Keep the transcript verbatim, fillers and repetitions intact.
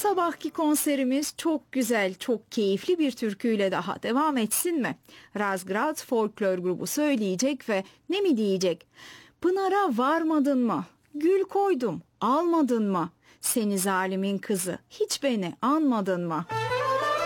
sabahki konserimiz çok güzel, çok keyifli bir türküyle daha devam etsin mi? Razgrad folklor grubu söyleyecek ve ne mi diyecek? Pınar'a varmadın mı? Gül koydum, almadın mı? Seni zalimin kızı, hiç beni anmadın mı?